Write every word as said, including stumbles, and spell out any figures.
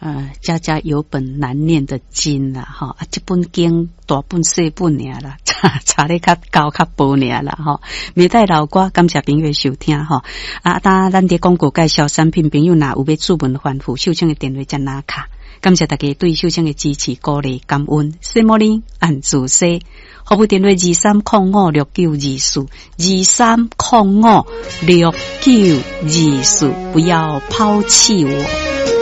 呃，家家有本难念的经啦，哈，啊，这本经大本小本尔啦，查查咧较高较薄尔啦，哈。未带老歌，感谢朋友收听哈。啊，当咱伫广告介绍产品，朋友若有要注文反复，秀清的电话在哪卡？感谢大家对秀清的支持鼓励感恩。谢莫林按自西，服务电话二三零五六九二四二三零五六九二四，不要抛弃我。